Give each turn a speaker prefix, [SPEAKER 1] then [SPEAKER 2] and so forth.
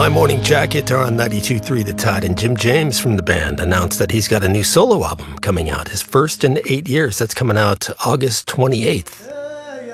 [SPEAKER 1] My Morning Jacket are on 92.3 The Tide, and Jim James from the band announced that he's got a new solo album coming out, his first in 8 years. That's coming out August 28th.